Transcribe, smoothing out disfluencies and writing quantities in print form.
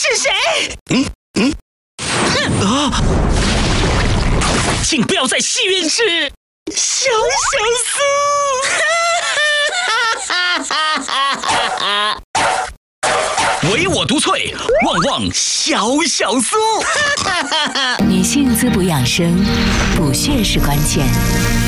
是谁？请不要在戏院吃小酥。唯我独萃，旺旺小酥。 女性滋补养生，补血是关键。